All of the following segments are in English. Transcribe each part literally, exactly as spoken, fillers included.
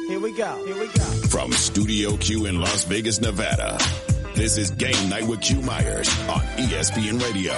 Here we go. Here we go. From Studio Q in Las Vegas, Nevada, this is Game Night with Q Myers on E S P N Radio.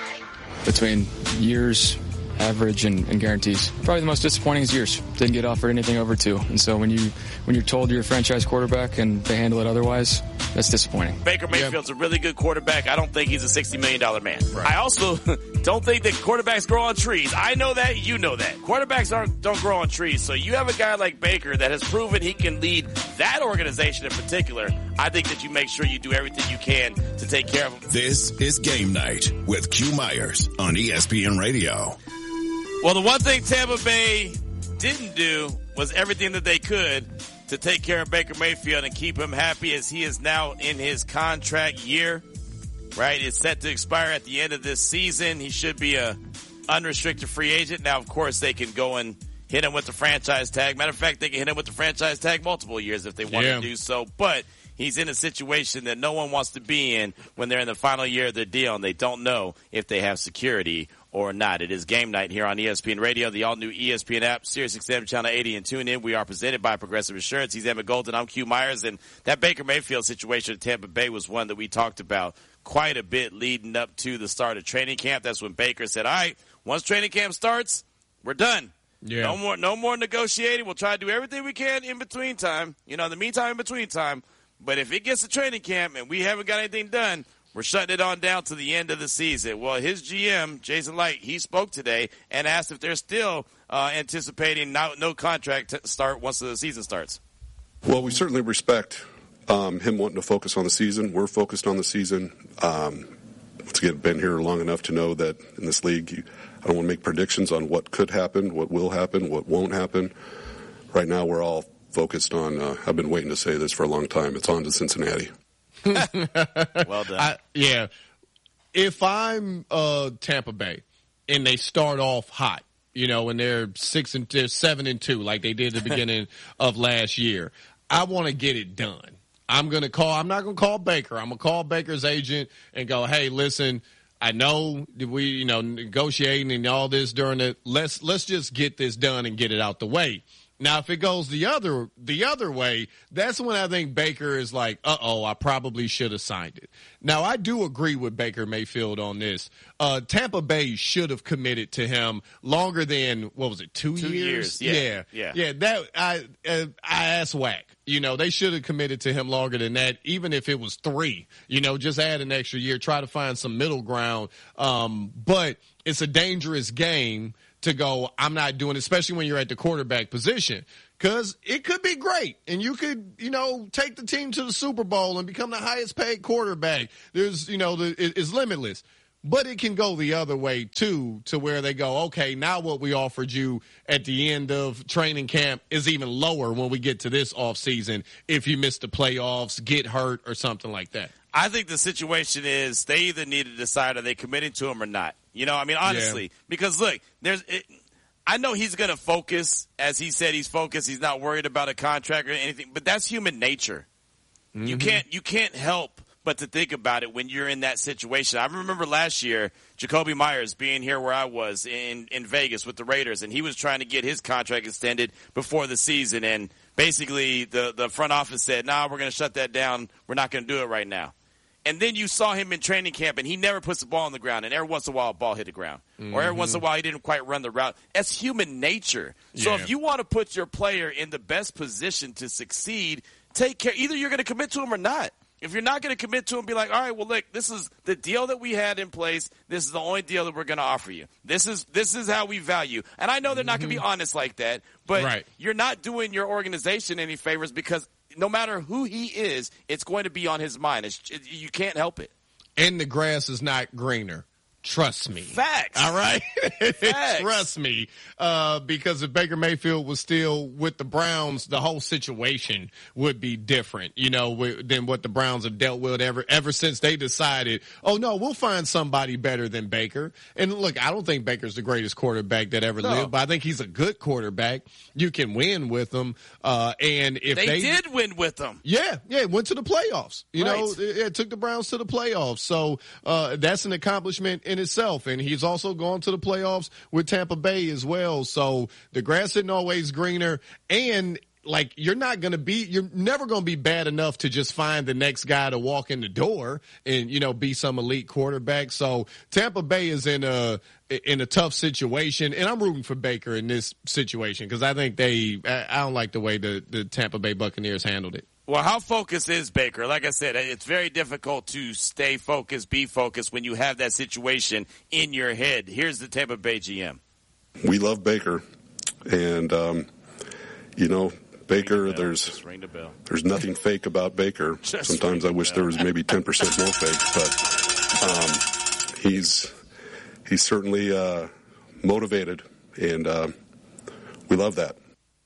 Between years, average, and, and guarantees, probably the most disappointing is years. Didn't get offered anything over two. And so when, you, when you're told you're a franchise quarterback and they handle it otherwise, that's disappointing. Baker Mayfield's yeah. a really good quarterback. I don't think he's a sixty million dollars man. Right. I also don't think that quarterbacks grow on trees. I know that. You know that. Quarterbacks aren't, don't grow on trees. So you have a guy like Baker that has proven he can lead that organization in particular. I think that you make sure you do everything you can to take care of him. This is Game Night with Q Myers on E S P N Radio. Well, the one thing Tampa Bay didn't do was everything that they could to take care of Baker Mayfield and keep him happy as he is now in his contract year, right? It's set to expire at the end of this season. He should be a unrestricted free agent. Now, of course, they can go and hit him with the franchise tag. Matter of fact, they can hit him with the franchise tag multiple years if they want yeah. to do so. But he's in a situation that no one wants to be in when they're in the final year of their deal and they don't know if they have security or not. It is Game Night here on E S P N Radio, the all-new E S P N app, Sirius X M Channel eighty, and tune in. We are presented by Progressive Insurance. He's Emmett Golden. I'm Q Myers, and that Baker Mayfield situation at Tampa Bay was one that we talked about quite a bit leading up to the start of training camp. That's when Baker said, all right, once training camp starts, we're done. Yeah. No more, no more negotiating. We'll try to do everything we can in between time, you know, in the meantime, in between time. But if it gets to training camp and we haven't got anything done, we're shutting it on down to the end of the season. Well, his G M, Jason Licht, he spoke today and asked if they're still uh, anticipating no, no contract to start once the season starts. Well, we certainly respect um, him wanting to focus on the season. We're focused on the season. Um, once again, been here long enough to know that in this league, you, I don't want to make predictions on what could happen, what will happen, what won't happen. Right now, we're all focused on, uh, I've been waiting to say this for a long time, it's on to Cincinnati. Well done. I, yeah. If I'm uh, Tampa Bay and they start off hot, you know, and they're six and they're seven and two like they did at the beginning of last year, I want to get it done. I'm gonna call. I'm not gonna call Baker. I'm gonna call Baker's agent and go, hey, listen, I know we, you know, negotiating and all this during the let's let's just get this done and get it out the way. Now, if it goes the other the other way, that's when I think Baker is like, uh-oh, I probably should have signed it. Now, I do agree with Baker Mayfield on this. Uh, Tampa Bay should have committed to him longer than, what was it, two, two years? years? Yeah. Yeah. Yeah. yeah that I uh, I asked whack. You know, they should have committed to him longer than that, even if it was three. You know, just add an extra year, try to find some middle ground. Um, but it's a dangerous game to go, I'm not doing it, especially when you're at the quarterback position, because it could be great and you could, you know, take the team to the Super Bowl and become the highest paid quarterback. There's, you know, the, it, it's limitless, but it can go the other way too, to where they go, okay, now what we offered you at the end of training camp is even lower when we get to this off season. If you miss the playoffs, get hurt or something like that. I think the situation is they either need to decide, are they committing to him or not? You know, I mean, honestly, yeah. because look, there's, it, I know he's going to focus, as he said, he's focused. He's not worried about a contract or anything, but that's human nature. Mm-hmm. You can't, you can't help but to think about it when you're in that situation. I remember last year, Jacoby Myers being here where I was in, in Vegas with the Raiders, and he was trying to get his contract extended before the season, and basically the, the front office said, nah, we're going to shut that down. We're not going to do it right now. And then you saw him in training camp, and he never puts the ball on the ground. And every once in a while, a ball hit the ground. Mm-hmm. Or every once in a while, he didn't quite run the route. That's human nature. So yeah. if you want to put your player in the best position to succeed, take care. Either you're going to commit to him or not. If you're not going to commit to him, be like, all right, well, look, this is the deal that we had in place. This is the only deal that we're going to offer you. This is this is how we value. And I know they're not going to be honest like that, but right. you're not doing your organization any favors, because no matter who he is, it's going to be on his mind. It's, it, you can't help it. And the grass is not greener. Trust me. Facts. All right? Facts. Trust me. Uh, because if Baker Mayfield was still with the Browns, the whole situation would be different, you know, than what the Browns have dealt with ever, ever since they decided, oh, no, we'll find somebody better than Baker. And look, I don't think Baker's the greatest quarterback that ever no. lived, but I think he's a good quarterback. You can win with him. Uh, and if they, they did win with him. Yeah. Yeah. Went to the playoffs. You right. know, it, it took the Browns to the playoffs. So, uh, that's an accomplishment in itself, and he's also gone to the playoffs with Tampa Bay as well. So the grass isn't always greener, and like you're not going to be, you're never going to be bad enough to just find the next guy to walk in the door and, you know, be some elite quarterback. So Tampa Bay is in a, in a tough situation, and I'm rooting for Baker in this situation because I think they, I don't like the way the, the Tampa Bay Buccaneers handled it. Well, how focused is Baker? Like I said, it's very difficult to stay focused, be focused when you have that situation in your head. Here's the Tampa Bay G M. We love Baker, and, um, you know, Baker, the there's Just ring the bell. there's nothing fake about Baker. Just Sometimes I wish bell. there was maybe ten percent more fake, but um, he's he's certainly uh, motivated, and uh, we love that.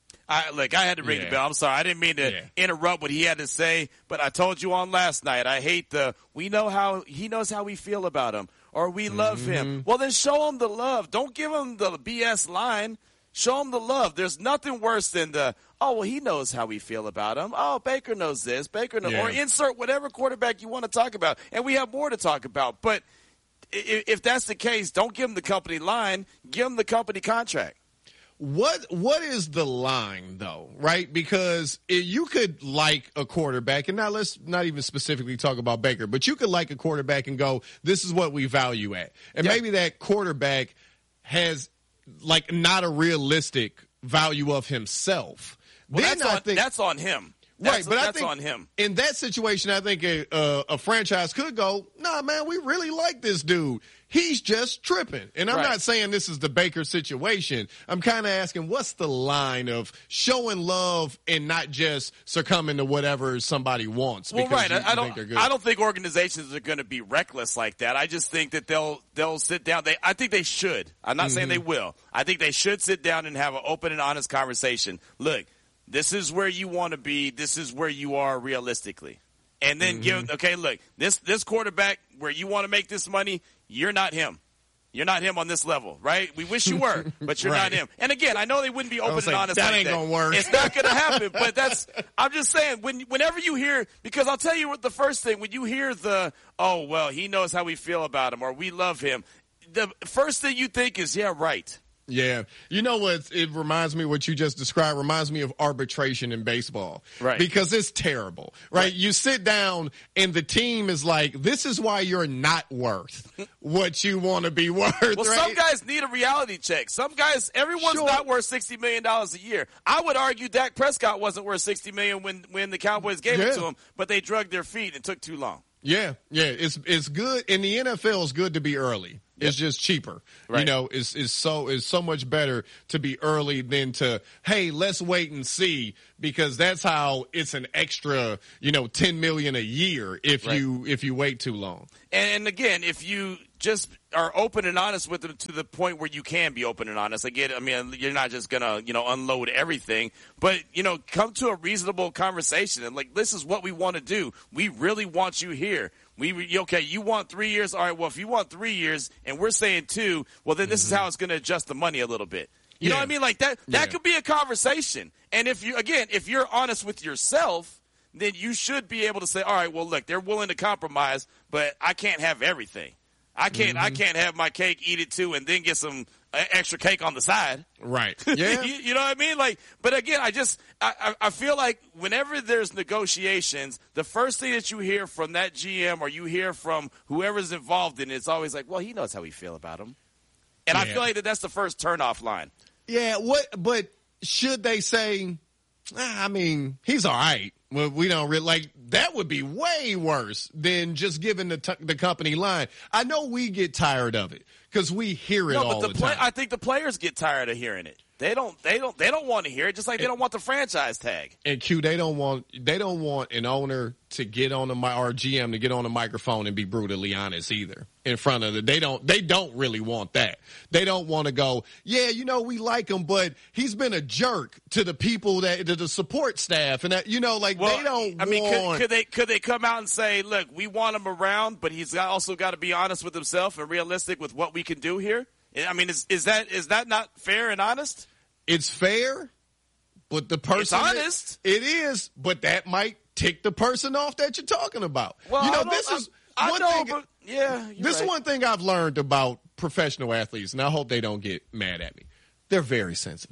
I, look, I had to ring Yeah. the bell. I'm sorry. I didn't mean to Yeah. interrupt what he had to say, but I told you on last night, I hate the, we know how, he knows how we feel about him, or we love Mm-hmm. him. Well, then show him the love. Don't give him the B S line. Show him the love. There's nothing worse than the, oh, well, he knows how we feel about him. Oh, Baker knows this. Baker knows, Yeah. or insert whatever quarterback you want to talk about. And we have more to talk about. But if, if that's the case, don't give him the company line. Give him the company contract. What what is the line though, right? Because it, you could like a quarterback, and now let's not even specifically talk about Baker, but you could like a quarterback and go, "This is what we value at," and Yeah. maybe that quarterback has like not a realistic value of himself. Well, then that's, I on, think that's on him. That's, right, but I that's think on him. in that situation, I think a, a, a franchise could go, nah, man, we really like this dude. He's just tripping. And I'm Right. not saying this is the Baker situation. I'm kind of asking, what's the line of showing love and not just succumbing to whatever somebody wants? Well, because right. you- I, you I think they're don't. good? I don't think organizations are going to be reckless like that. I just think that they'll they'll sit down. They. I think they should. I'm not saying they will. I think they should sit down and have an open and honest conversation. Look, this is where you want to be. This is where you are realistically, and then give. Okay, look, this this quarterback where you want to make this money, you're not him. You're not him on this level, right? We wish you were, but you're Right. not him. And again, I know they wouldn't be open was and like, honest that like ain't that. gonna work. It's not going to happen, but that's, I'm just saying, when, whenever you hear, because I'll tell you what the first thing, when you hear the, oh, well, he knows how we feel about him, or we love him, the first thing you think is, yeah, right. Yeah. You know what? It reminds me what you just described reminds me of arbitration in baseball. Right. Because it's terrible, right? Right. You sit down and the team is like, this is why you're not worth what you want to be worth. Well, right? some guys need a reality check. Some guys, everyone's Sure. not worth sixty million dollars a year. I would argue Dak Prescott wasn't worth sixty million dollars when, when the Cowboys gave it Yeah. to him, but they drugged their feet and took too long. Yeah, yeah, it's it's good in the N F L. It's good to be early. It's just cheaper. Right. You know, it's it's so it's so much better to be early than to, hey, let's wait and see, because that's how it's an extra, you know, ten million a year if Right. you if you wait too long. And again, if you just are open and honest with them to the point where you can be open and honest, again, I mean, you're not just gonna, you know, unload everything, but, you know, come to a reasonable conversation and like, this is what we want to do. We really want you here. We, okay, you want three years? All right, well, if you want three years and we're saying two, well, then this is how it's going to adjust the money a little bit. You know Yeah. what I mean? Like that, that Yeah. could be a conversation. And if you, again, if you're honest with yourself, then you should be able to say, all right, well, look, they're willing to compromise, but I can't have everything. I can't, I can't have my cake, eat it too, and then get some uh, extra cake on the side. Right. Yeah. you, you know what I mean? Like, but again, I just, I, I I feel like whenever there's negotiations, the first thing that you hear from that G M or you hear from whoever's involved in it, it's always like, well, he knows how we feel about him. And I Yeah. feel like that that's the first turnoff line. Yeah, what? But should they say? "Ah, I mean, he's all right. Well, we don't really like that. Would be way worse than just giving the t- the company line. I know we get tired of it because we hear it No, all but the, the play, time. I think the players get tired of hearing it. They don't, they don't, they don't want to hear it. Just like they don't want the franchise tag. And Q, they don't want they don't want an owner to get on the mi- or G M to get on the microphone and be brutally honest either in front of the. They don't they don't really want that. They don't want to go, yeah, you know, we like him, but he's been a jerk to the people that to the support staff, and that, you know, like Well, they don't. I mean, want, could, could they could they come out and say, look, we want him around, but he's got, also got to be honest with himself and realistic with what we can do here? I mean, is is that is that not fair and honest? It's fair, but the person It's honest. It is, but that might tick the person off that you're talking about. Well, you know, I don't- this is I, one I know, thing. but yeah, you're This is right. one thing I've learned about professional athletes, and I hope they don't get mad at me. They're very sensitive.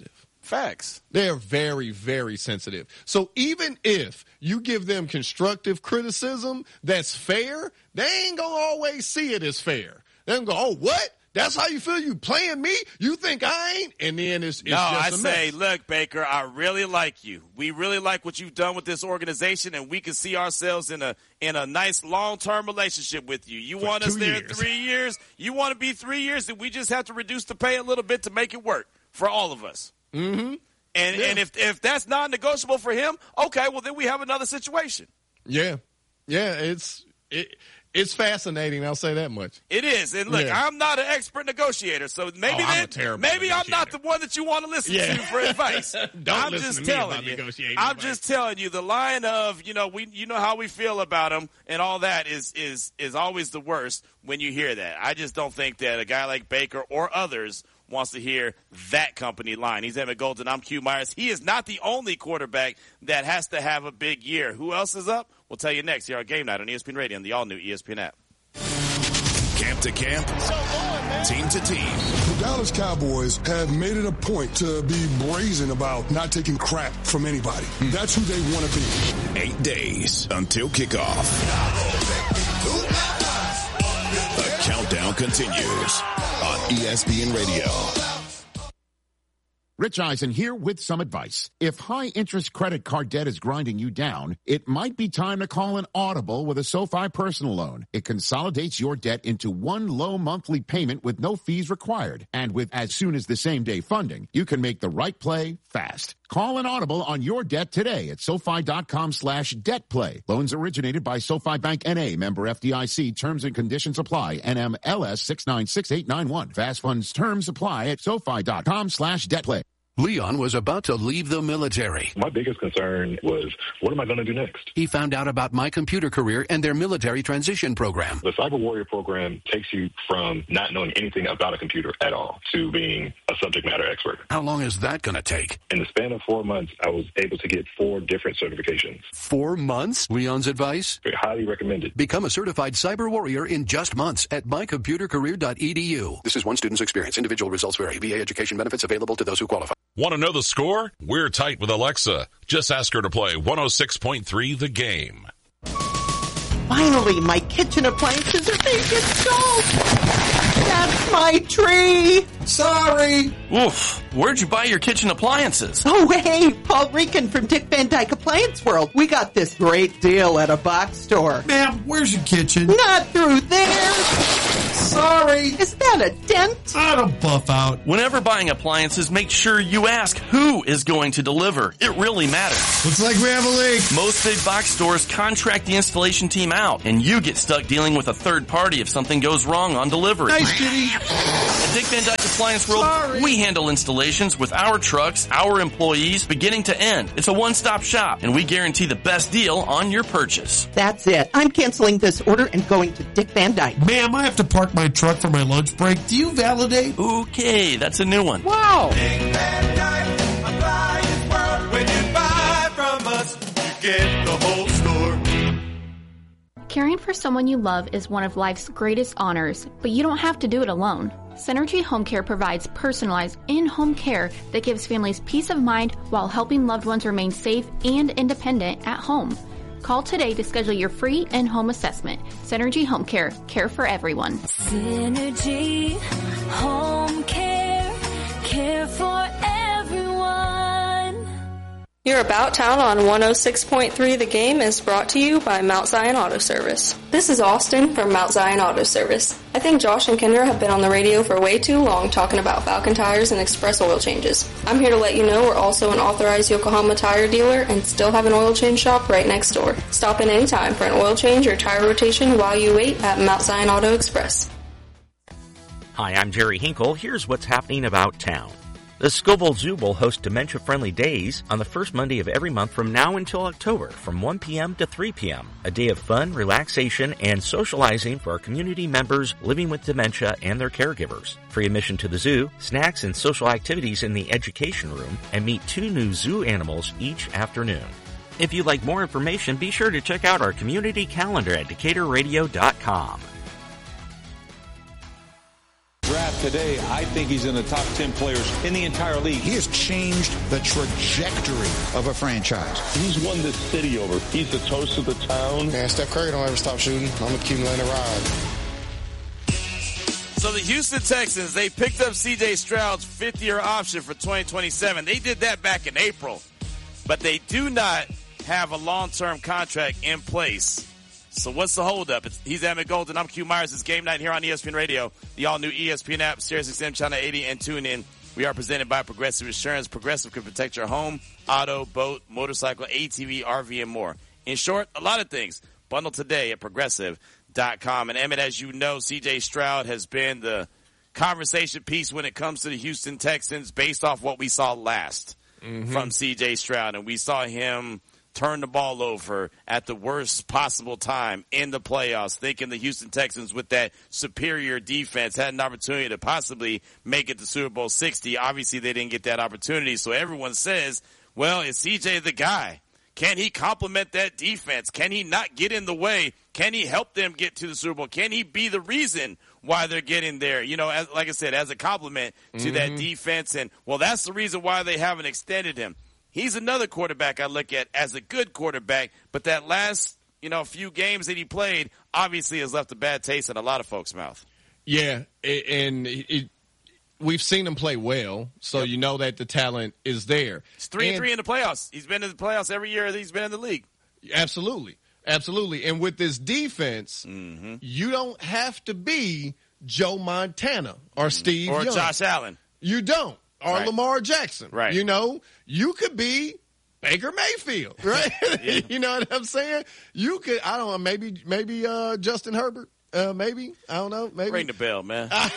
Facts. They're very, very sensitive. So even if you give them constructive criticism that's fair, they ain't going to always see it as fair. They're going to go, oh, what? That's how you feel? You playing me? You think I ain't? And then it's, it's no, just I a say, mess. Look, Baker, I really like you. We really like what you've done with this organization, and we can see ourselves in a in a nice long-term relationship with you. You For want us two there years. three years? You want to be three years, and we just have to reduce the pay a little bit to make it work for all of us. Mm-hmm. And Yeah. and if if that's non-negotiable for him, okay, well, then we have another situation. Yeah. Yeah, it's it, it's fascinating, I'll say that much. It is. And look, Yeah. I'm not an expert negotiator, so maybe Oh, I'm then, a terrible maybe I'm not the negotiator. one that you want to listen Yeah. to for advice. Don't I'm listen just to me telling about you. negotiating I'm advice. just telling you the line of, you know, we you know how we feel about him and all that is is is always the worst when you hear that. I just don't think that a guy like Baker or others wants to hear that company line. He's Emmett Golden. I'm Q Myers. He is not the only quarterback that has to have a big year. Who else is up? We'll tell you next here on Game Night on E S P N Radio and the all-new E S P N app. Camp to camp, team to team. The Dallas Cowboys have made it a point to be brazen about not taking crap from anybody. That's who they want to be. Eight days until kickoff. The countdown continues on E S P N Radio. Rich Eisen here with some advice. If high-interest credit card debt is grinding you down, it might be time to call an Audible with a SoFi personal loan. It consolidates your debt into one low monthly payment with no fees required. And with as soon as the same day funding, you can make the right play fast. Call an Audible on your debt today at SoFi.com slash debt play. Loans originated by SoFi Bank N A, member F D I C. Terms and conditions apply. N M L S six nine six eight nine one. Fast funds terms apply at SoFi.com slash debt play. Leon was about to leave the military. My biggest concern was, what am I going to do next? He found out about My Computer Career and their military transition program. The Cyber Warrior program takes you from not knowing anything about a computer at all to being a subject matter expert. How long is that going to take? In the span of four months, I was able to get four different certifications. Four months? Leon's advice? I highly recommend it. Become a certified cyber warrior in just months at my computer career dot e d u. This is one student's experience. Individual results vary. V A education benefits available to those who qualify. Want to know the score? We're tight with Alexa. Just ask her to play one oh six point three The Game. Finally, my kitchen appliances are being installed. That's my tree. Sorry. Oof. Where'd you buy your kitchen appliances? Oh, hey, Paul Rican from Dick Van Dyke Appliance World. We got this great deal at a box store. Ma'am, where's your kitchen? Not through there. Sorry. Is that a dent? I don't buff out. Whenever buying appliances, make sure you ask who is going to deliver. It really matters. Looks like we have a leak. Most big box stores contract the installation team out, and you get stuck dealing with a third party if something goes wrong on delivery. Nice, Kitty. At Dick Van Dyke Appliance World, Sorry. we handle installations with our trucks, our employees, beginning to end. It's a one-stop shop, and we guarantee the best deal on your purchase. That's it. I'm canceling this order and going to Dick Van Dyke. Ma'am, I have to park my truck for my lunch break. Do you validate? Okay, that's a new one. Wow. Dick Van Dyke Appliance World. When you buy from us, you get the whole store. Caring for someone you love is one of life's greatest honors, but you don't have to do it alone. Synergy Home Care provides personalized in-home care that gives families peace of mind while helping loved ones remain safe and independent at home. Call today to schedule your free in-home assessment. Synergy Home Care, care for everyone. Synergy Home Care, care for everyone. Your About Town on one oh six point three The Game is brought to you by Mount Zion Auto Service. This is Austin from Mount Zion Auto Service. I think Josh and Kendra have been on the radio for way too long talking about Falcon tires and express oil changes. I'm here to let you know we're also an authorized Yokohama tire dealer and still have an oil change shop right next door. Stop in anytime for an oil change or tire rotation while you wait at Mount Zion Auto Express. Hi, I'm Jerry Hinkle. Here's what's happening about town. The Scoville Zoo will host dementia-friendly days on the first Monday of every month from now until October from one p.m. to three p.m. A day of fun, relaxation, and socializing for our community members living with dementia and their caregivers. Free admission to the zoo, snacks and social activities in the education room, and meet two new zoo animals each afternoon. If you'd like more information, be sure to check out our community calendar at decatur radio dot com. draft today, I think he's in the top ten players in the entire league. He has changed the trajectory of a franchise. He's won this city over. He's the toast of the town. Man, Steph Curry don't ever stop shooting. I'm going to keep letting it ride. So the Houston Texans, they picked up C J Stroud's fifth-year option for twenty twenty-seven. They did that back in April. But they do not have a long-term contract in place. So what's the holdup? It's, he's Emmett Golden. I'm Q Myers. It's Game Night here on E S P N Radio, the all-new E S P N app, Sirius X M Channel eighty, and tune in. We are presented by Progressive Insurance. Progressive can protect your home, auto, boat, motorcycle, A T V, R V, and more. In short, a lot of things. Bundle today at Progressive dot com. And Emmett, as you know, C J Stroud has been the conversation piece when it comes to the Houston Texans based off what we saw last mm-hmm. from C J Stroud. And we saw him turn the ball over at the worst possible time in the playoffs, thinking the Houston Texans with that superior defense had an opportunity to possibly make it to Super Bowl sixty. Obviously, they didn't get that opportunity. So everyone says, well, is C J the guy? Can he complement that defense? Can he not get in the way? Can he help them get to the Super Bowl? Can he be the reason why they're getting there? You know, as, like I said, as a compliment to mm-hmm. that defense. And, well, that's the reason why they haven't extended him. He's another quarterback I look at as a good quarterback, but that last, you know, few games that he played obviously has left a bad taste in a lot of folks' mouth. Yeah, and it, it, we've seen him play well, so yep. you know that the talent is there. It's three and, and three in the playoffs. He's been in the playoffs every year that he's been in the league. Absolutely, absolutely. And with this defense, mm-hmm. you don't have to be Joe Montana or Steve or Young. Josh Allen. You don't. Or right. Lamar Jackson. Right. You know, you could be Baker Mayfield, right? yeah. You know what I'm saying? You could, I don't know, maybe maybe uh, Justin Herbert, uh, maybe. I don't know. Maybe. Ring the bell, man. I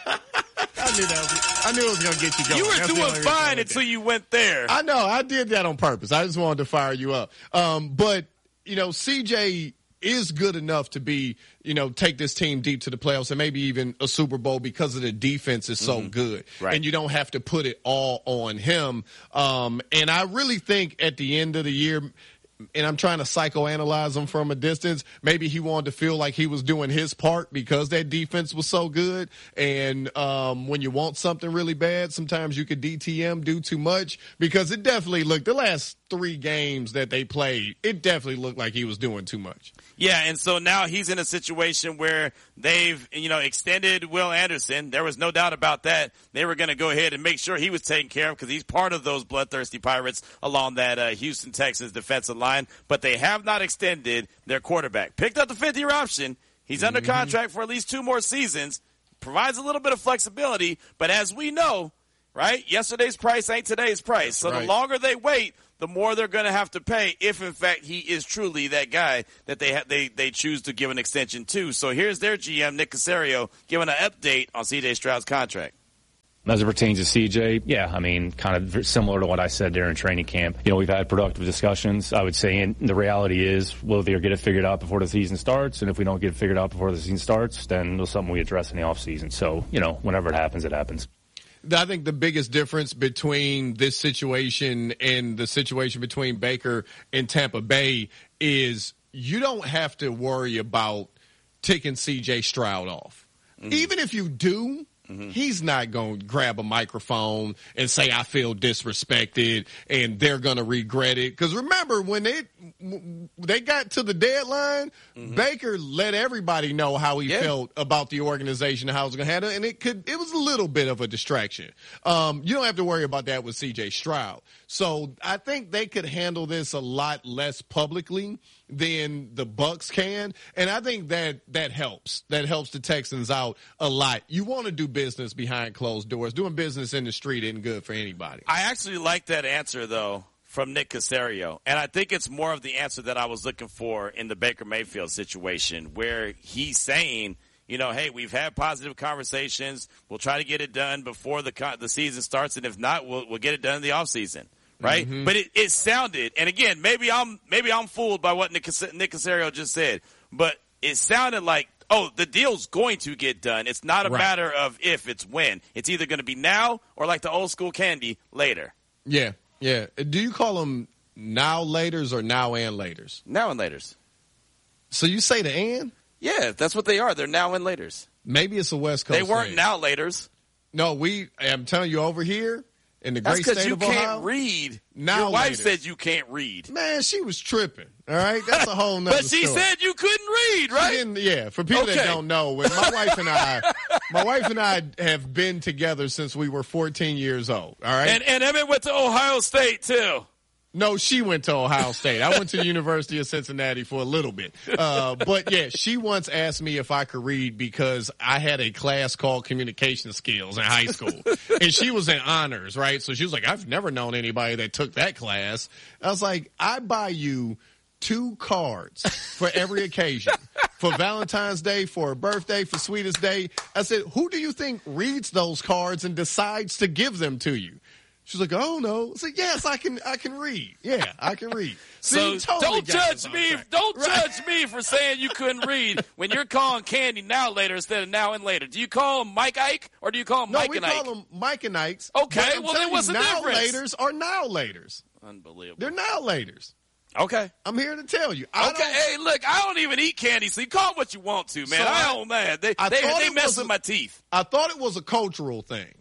knew that was, I knew it was going to get you going. You were That's doing fine until you went there. I know. I did that on purpose. I just wanted to fire you up. Um, but, you know, C J is good enough to be, you know, take this team deep to the playoffs and maybe even a Super Bowl because of the defense is so mm-hmm. good. Right. And you don't have to put it all on him. Um, and I really think at the end of the year, and I'm trying to psychoanalyze him from a distance, maybe he wanted to feel like he was doing his part because that defense was so good. And um, when you want something really bad, sometimes you could D T M, do too much, because it definitely looked, the last three games that they played, it definitely looked like he was doing too much. Yeah, and so now he's in a situation where they've, you know, extended Will Anderson. There was no doubt about that. They were going to go ahead and make sure he was taken care of because he's part of those bloodthirsty Pirates along that uh, Houston Texans defensive line. But they have not extended their quarterback. Picked up the fifth-year option. He's mm-hmm. under contract for at least two more seasons. Provides a little bit of flexibility. But as we know, right, yesterday's price ain't today's price. That's so right. the longer they wait, the more they're going to have to pay if, in fact, he is truly that guy that they ha- they they choose to give an extension to. So here's their G M, Nick Caserio, giving an update on C J Stroud's contract. As it pertains to C J, yeah, I mean, kind of similar to what I said during training camp. You know, we've had productive discussions. I would say, and the reality is, we'll either get it figured out before the season starts, and if we don't get it figured out before the season starts, then it's something we address in the offseason. So, you know, whenever it happens, it happens. I think the biggest difference between this situation and the situation between Baker and Tampa Bay is you don't have to worry about ticking C J Stroud off. Mm-hmm. Even if you do, mm-hmm. he's not going to grab a microphone and say, I feel disrespected, and they're going to regret it. Because remember, when they, they got to the deadline, mm-hmm. Baker let everybody know how he yeah. felt about the organization and how it was going to handle it, and it could it was a little bit of a distraction. Um, you don't have to worry about that with C J Stroud. So I think they could handle this a lot less publicly than the Bucs can, and I think that that helps. That helps the Texans out a lot. You want to do business behind closed doors. Doing business in the street isn't good for anybody. I actually like that answer, though, from Nick Caserio, and I think it's more of the answer that I was looking for in the Baker Mayfield situation, where he's saying, you know, hey, we've had positive conversations. We'll try to get it done before the the season starts, and if not, we'll we'll get it done in the offseason. Right, mm-hmm. but it, it sounded, and again, maybe I'm maybe I'm fooled by what Nick, Nick Caserio just said, but it sounded like, oh, the deal's going to get done. It's not a right. matter of if, it's when. It's either going to be now or, like the old school candy, later. Yeah, yeah. Do you call them now laters or now and laters? Now and laters. So you say the and? Yeah, that's what they are. They're now and laters. Maybe it's a West Coast They weren't thing. now laters. No, we. I'm telling you, over here in the That's great state you of can't Ohio, read. now Your wife laters. said you can't read. Man, she was tripping. All right, that's a whole nother But she story. said you couldn't read, She right? didn't- yeah, for people Okay. that don't know, when my wife and I, my wife and I have been together since we were fourteen years old. All right, And and Emmett went to Ohio State too. no, she went to Ohio State. I went to the University of Cincinnati for a little bit. Uh, but yeah, she once asked me if I could read because I had a class called communication skills in high school. And she was in honors, right? So she was like, I've never known anybody that took that class. I was like, I buy you two cards for every occasion. For Valentine's Day, for a birthday, for Sweetest Day. I said, who do you think reads those cards and decides to give them to you? She's like, oh no. I said, yes, I can. I can read. Yeah, I can read. So See, totally don't got this judge on me. track. Don't Right. judge me for saying you couldn't read when you're calling Candy now later instead of now and later. Do you call him Mike Ike or do you call him No, Mike we and call Ike? them Mike and Ikes. Okay, But I'm well, then telling what's you, the now difference? laters are now laters. Unbelievable. They're now laters. Okay. I'm here to tell you. I Okay, don't- hey, look, I don't even eat candy, so you call it what you want to, man. So I I- don't, man. They, I they, thought they it mess was with a- my teeth. I thought it was a cultural thing,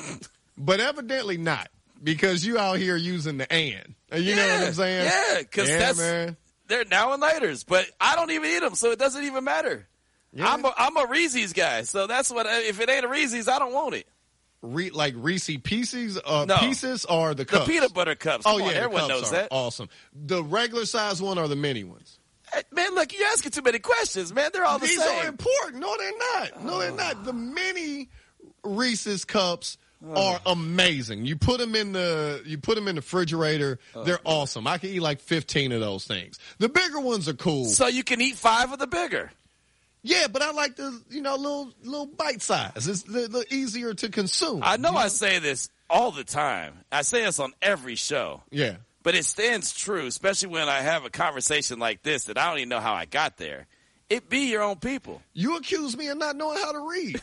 but evidently not because you out here using the and. You yeah, know what I'm saying? Yeah, because Yeah, that's man. they're now and laters, but I don't even eat them, so it doesn't even matter. Yeah. I'm a, I'm a Reese's guy, so that's what. If it ain't a Reese's, I don't want it. Re, like Reese Pieces, uh, No. pieces or the The cups? peanut butter cups. Oh Come yeah, on, the everyone cups knows are that. Awesome. The regular size one or the mini ones? Hey, man, look, you're asking too many questions, man. They're all the These same. are important. No, they're not. No, they're not. The mini Reese's cups are amazing. You put them in the you put them in the refrigerator. They're awesome. I can eat like fifteen of those things. The bigger ones are cool. So you can eat five of the bigger. Yeah, but I like the you know little little bite size. It's the, the easier to consume. I know you I say this all the time. I say this on every show. Yeah. But it stands true, especially when I have a conversation like this that I don't even know how I got there. It be your own people. You accuse me of not knowing how to read.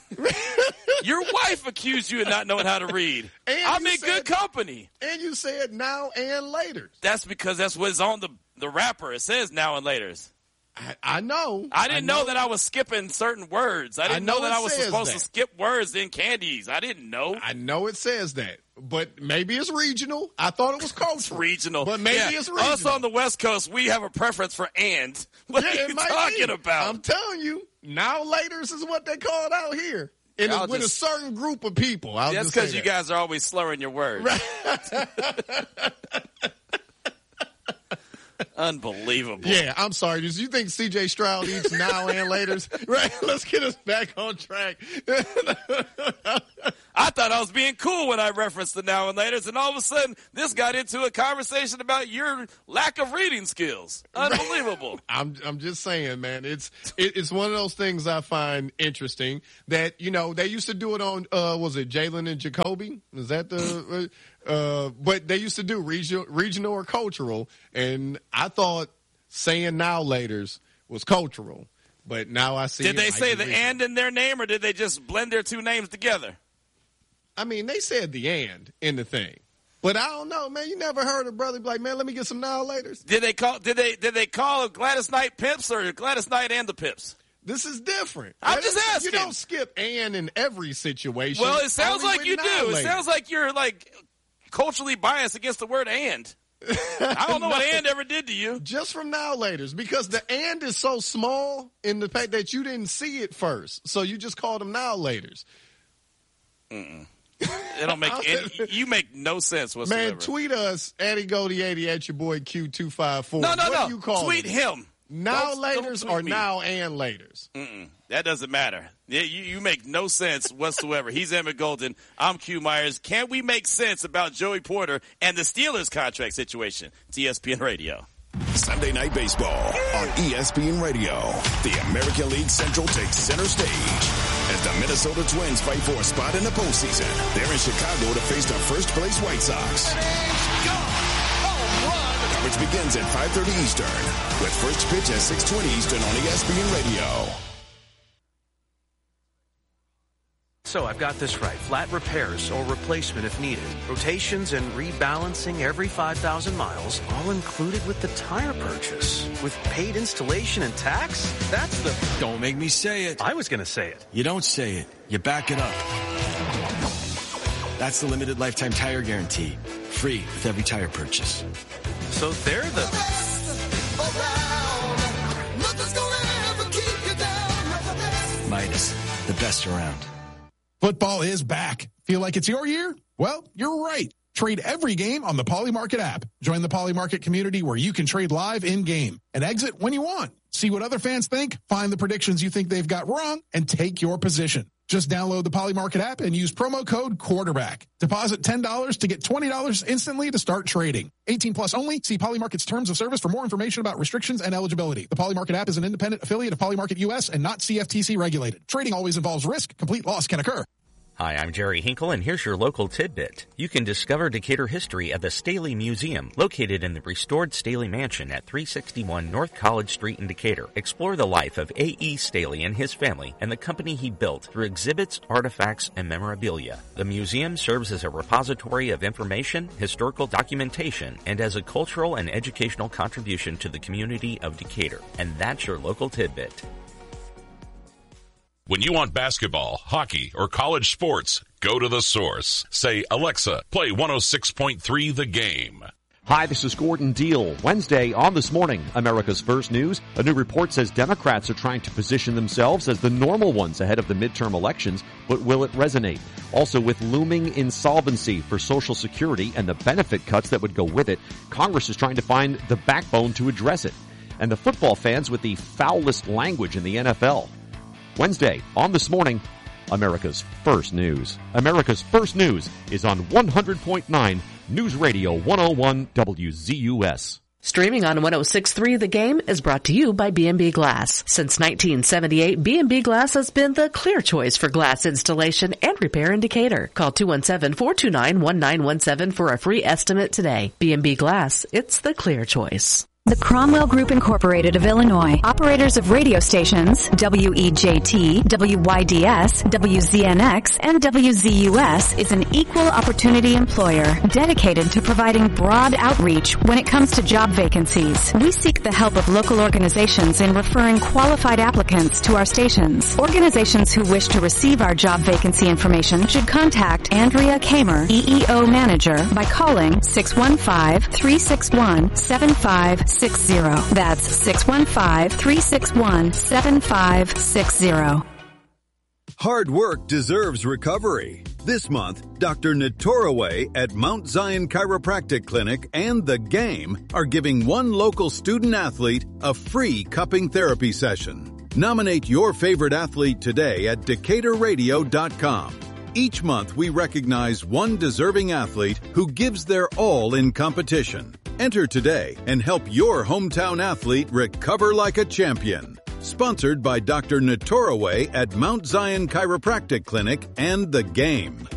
Your wife accused you of not knowing how to read. And I'm you in said- good company. And you said now and later. That's because that's what's on the the wrapper. It says now and laters. I, I know. I didn't know. know that I was skipping certain words. I didn't I know know, that it I was says supposed that. to skip words in candies. I didn't know. I know it says that, but maybe it's regional. I thought it was cultural. Regional. But maybe Yeah. it's regional. Us on the West Coast, we have a preference for and. What Yeah, are it you might talking be. about? I'm telling you, now laters is what they call it out here. And Y'all with just- a certain group of people. I'll That's just say because you that. guys are always slurring your words. Unbelievable. Yeah, I'm sorry. Do you think C J Stroud eats now and laters? Right. Let's get us back on track. I thought I was being cool when I referenced the now and laters, and all of a sudden, this got into a conversation about your lack of reading skills. Unbelievable. I'm I'm just saying, man. It's it, it's one of those things I find interesting that you know they used to do it on uh was it Jalen and Jacoby? Is that the uh but they used to do regional regional or cultural, and I thought saying now laters was cultural, but now I see. Did they it say like the regional. and in their name, or did they just blend their two names together? I mean, they said the and in the thing. But I don't know, man. You never heard a brother be like, man, let me get some now laters. Did they call? Did they? Did they call Gladys Knight Pips or Gladys Knight and the Pips? This is different. I'm That just is- asking. You don't skip and in every situation. Well, it sounds Only like with you now do. It laters. sounds like you're like culturally biased against the word and. I don't know what and ever did to you. Just from now laters, because the and is so small in the fact that you didn't see it first, so you just called them now laters. Mm-mm. It don't make any, you make no sense whatsoever. Man, tweet us at Goldie eighty at your boy Q two five four. No, no, what no. Do you call tweet them? him. Now Don't- laters don't tweet or me. now and laters? Mm-mm. That doesn't matter. Yeah, you, you make no sense whatsoever. He's Emmett Golden. I'm Q Myers. Can we make sense about Joey Porter and the Steelers contract situation? It's E S P N Radio. Sunday Night Baseball on E S P N Radio. The American League Central takes center stage as the Minnesota Twins fight for a spot in the postseason. They're in Chicago to face the first-place White Sox. Coverage begins at five thirty Eastern with first pitch at six twenty Eastern on E S P N Radio. So I've got this right. Flat repairs or replacement if needed. Rotations and rebalancing every five thousand miles, all included with the tire purchase. With paid installation and tax? That's the... Don't make me say it. I was going to say it. You don't say it. You back it up. That's the limited lifetime tire guarantee. Free with every tire purchase. So they're the... Midas, the best around. Football is back. Feel like it's your year? Well, you're right. Trade every game on the Poly Market app. Join the Poly Market community where you can trade live in-game and exit when you want. See what other fans think, find the predictions you think they've got wrong, and take your position. Just download the Poly Market app and use promo code quarterback. Deposit ten dollars to get twenty dollars instantly to start trading. eighteen plus only. See Poly Market's terms of service for more information about restrictions and eligibility. The Poly Market app is an independent affiliate of Poly Market U S and not C F T C regulated. Trading always involves risk. Complete loss can occur. Hi, I'm Jerry Hinkle, and here's your local tidbit. You can discover Decatur history at the Staley Museum, located in the restored Staley Mansion at three sixty-one North College Street in Decatur. Explore the life of A E. Staley and his family and the company he built through exhibits, artifacts, and memorabilia. The museum serves as a repository of information, historical documentation, and as a cultural and educational contribution to the community of Decatur. And that's your local tidbit. When you want basketball, hockey, or college sports, go to the source. Say, Alexa, play one oh six point three The Game. Hi, this is Gordon Deal. Wednesday on This Morning, America's First News. A new report says Democrats are trying to position themselves as the normal ones ahead of the midterm elections, but will it resonate? Also, with looming insolvency for Social Security and the benefit cuts that would go with it, Congress is trying to find the backbone to address it. And the football fans with the foulest language in the N F L. Wednesday, on This Morning, America's First News. America's First News is on one hundred point nine News Radio one oh one W Z U S. Streaming on one oh six point three The Game is brought to you by B and B Glass. Since nineteen seventy-eight, B and B Glass has been the clear choice for glass installation and repair in Decatur. Call two one seven, four two nine, one nine one seven for a free estimate today. B and B Glass, it's the clear choice. The Cromwell Group Incorporated of Illinois, operators of radio stations W E J T, W Y D S, W Z N X, and W Z U S, is an equal opportunity employer dedicated to providing broad outreach when it comes to job vacancies. We seek the help of local organizations in referring qualified applicants to our stations. Organizations who wish to receive our job vacancy information should contact Andrea Kamer, E E O Manager, by calling six one five, three six one, seven five six zero. That's six one five, three six one, seven five six zero. Hard work deserves recovery. This month, Doctor Natoraway at Mount Zion Chiropractic Clinic and The Game are giving one local student athlete a free cupping therapy session. Nominate your favorite athlete today at Decatur Radio dot com. Each month, we recognize one deserving athlete who gives their all in competition. Enter today and help your hometown athlete recover like a champion. Sponsored by Doctor Natoraway at Mount Zion Chiropractic Clinic and The Game.